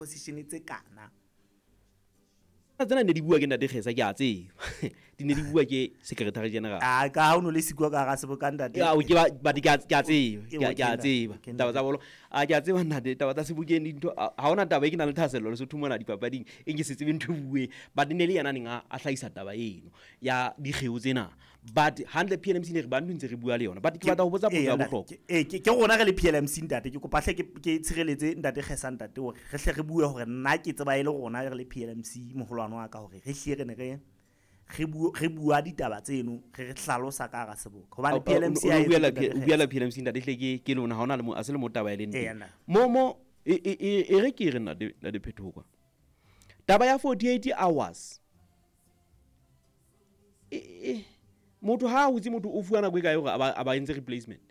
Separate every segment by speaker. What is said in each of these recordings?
Speaker 1: position tse kana
Speaker 2: tsena ne di bua ke ntate Kgesa ke a tseba di ne di bua ke secretary general
Speaker 1: ka ha o no le sikwa ka ga Sebokanda
Speaker 2: ya o ke ba di ke a tseba ke a tseba taba tsa bolo ke a tseba ntate taba tsa Sebokeng dintho ha ona taba e ke na le thasello le se thumana dipapading e ke se tsebe ntho bue but ne le yana neng a hlahisa taba eno ya dikgeo tsena but handle PLMC ne re ba ntse re bua le yona but ke batla ho botsa potso ya bohlokwa
Speaker 1: ke rona re le PLMC ntate ke kopa hle ke tshireletse ntate Kgesa ntate hore re hle re bue hore nna ke tseba ile rona re le PLMC moholwana wa ka hore re hle re ne re bua ditaba tseno re hlalosa ka ga Seboka hobane PLMC
Speaker 2: ya bua la PLMC ntate hle ke lona ha ona le mo a se le mo taba ile nteng mo e re ke re nna de Phethoko taba ya 48 hours motho ha o tsi motho o fuana go ka hore a ba entse replacement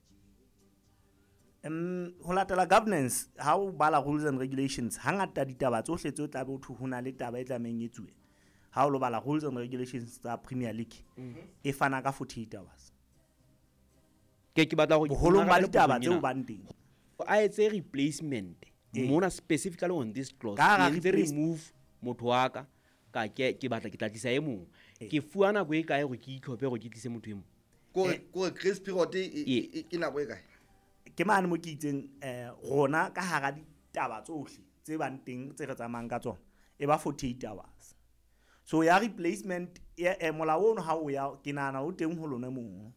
Speaker 1: ho latela governance ha o bala rules and regulations hangata ditaba tsohle tse o tla be o thu hona le taba e tlameng etsuwe ha o lo bala rules and regulations tsa Premier League e fana ka 48 hours
Speaker 2: ke batla go
Speaker 1: boholong ba ditaba tse o bang teng
Speaker 2: a etse replacement mona specifically on this clause ke remove motho wa ka ke batla ke tlatlisa e mong ke fuana go e kae go ke itlhophe go ke tlise motho e mong
Speaker 3: go grace period e na go e kae
Speaker 1: ke mane mo ke itseng rona ka hara ditaba tsohle tse bang teng tse re tsamayang ka tsona e ba 48 hours so ya replacement molao ono ha o ya ke nana o teng ho lona mong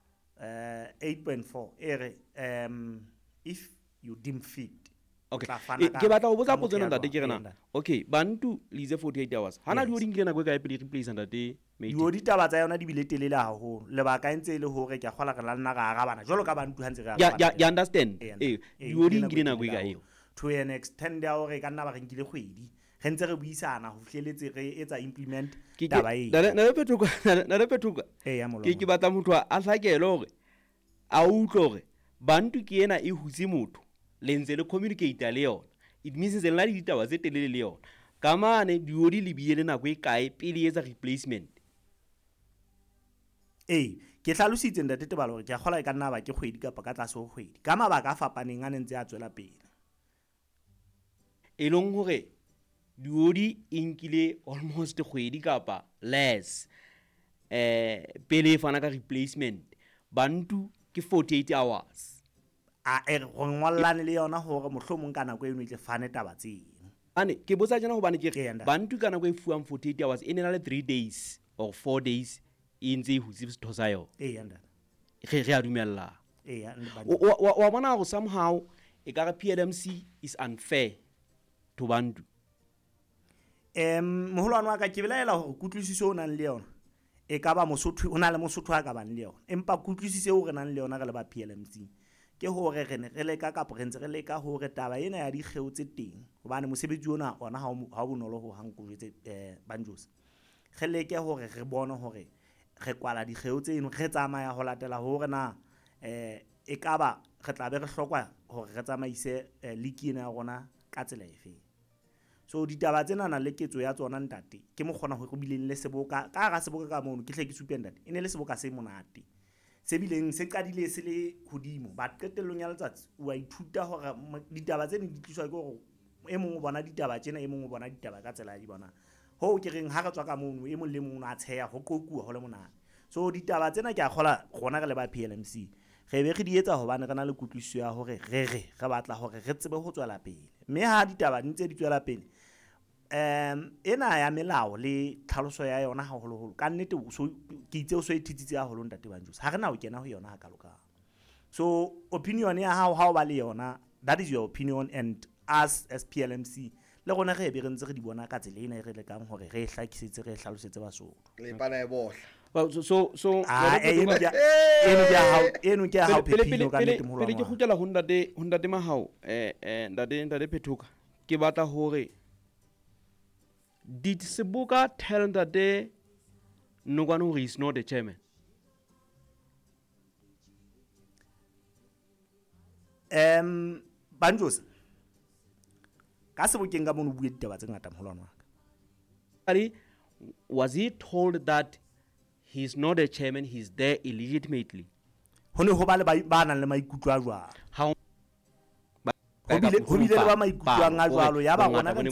Speaker 1: 8.4 ere if you deem fit
Speaker 2: okay ke batla go botsa potso ntate ke rena okay bantu lize 48 hours hana di oding ke na go ka e pele replace ntate
Speaker 1: di ditaba tsa yona di bile telele haholo lebaka entse le hore ke kgola re la nna ga arabana jolo ka bantu hantse re
Speaker 2: ya understand di oding ke na go ka eo
Speaker 1: to an extend ya hore ka nna ba renkile kgwedi re ntse re buisana ho fihleletse re etsa implement taba e
Speaker 2: na le Phethoko ke batla motho a hlakele hore a utlwe hore bantu ke ena e hutse motho le ntse le communicate le yona it means se nna le ditaba tse telele le yona ka mane di odi le biele nako e kae pele etsa replacement
Speaker 1: ke hlalositse ntate Tebalo hore ke a kgola e ka nna ba ke kgwedi kapa ka tlase ho kgwedi ka mabaka a fapaneng a nentse a tswela pele
Speaker 2: e leng hore diodi inkile almost kgwedi kapa less pele fana ka replacement bantu ke 48 hours
Speaker 1: go ngwallane le yona hore mohlomong ka nako eno tle fane taba tseno
Speaker 2: ane ke botsa jana hobane ke bantu ka nako e fuang 48 hours e nena le 3 days or 4 days e ntse ho tsitse setho sa yo re a dumella wa bona go somehow e ka re PLMC is unfair to bantu
Speaker 1: moholwane wa ka ke belaela hore kutlwisiso o nang le yona e ka ba Mosotho o na le Mosotho a ka bang le yona empa kutlwisiso o re nang le yona re le ba PLMC ke hore re ne re leka ka porentse re leka hore taba ena ya dikgeo tse teng hobane mosebetsi ona ha o bonolo ho hankujetse banjos re leke hore re bone hore re kwala dikgeo tseno re tsamaya ho latela hore na e ka ba re tla be re hlokwa hore re tsamaise league ena ya rona ka tsela efe so ditaba tsena na le ketso ya tsona ntate ke mo kgona ho go bileng le Seboka ka ga Seboka ka mono ke hle ke supe ntate ene le Seboka se monate se bileng se qadile se le hodimo ba qetellong ya letsatsi wa ithuta hore ditaba tsena di tliswa ke hore e mong o bona ditaba tsena e mong o bona ditaba ka tsela ya di bona ho ke reng ha re tswa ka mono e mong le mong a tsheya ho qokuwa ho le monate so ditaba tsena ke a kgola gona re le ba PLMC re be re di etsa hobane re na le kutlwisiso ya hore re batla hore re tsebe ho tswela pele mme ha ditaba di ntse di tswela pele ena ya melao le tlhaloso ya yona haholoholo ka nnete ke itse o so ithitsitse haholo ntate Banjos ha re na o kena ho yona ha kaloka so opinion ya hao ha o ba le yona that is your opinion and us as PLMC le gona ge be re ntse re di bona ka tsela ena e re lekang hore re hlakisetse re hlalosetse Basotho
Speaker 3: le pana e bohla
Speaker 2: so
Speaker 1: eno ke ha Phethilo ka nnete moholo
Speaker 2: pele ke khutela ho ndate mahao ndate Phethoko ke batla hore did Seboka tell ndate Nokwane hore he is not the chairman
Speaker 1: Banjos ka Sebokeng ka mono bue ditaba tse ngata moholwane wa
Speaker 2: ka was he told that he is not a chairman, he is there illegitimately
Speaker 1: ho ne ho ba le ba nang le maikutlo a jwalo
Speaker 2: how
Speaker 1: ho bile le ba maikutlo a jwalo ya ba rona